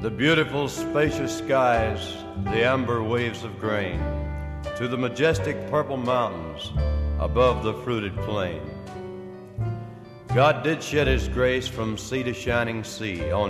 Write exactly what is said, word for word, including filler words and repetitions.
the beautiful spacious skies, the amber waves of grain, to the majestic purple mountains above the fruited plain. God did shed his grace from sea to shining sea on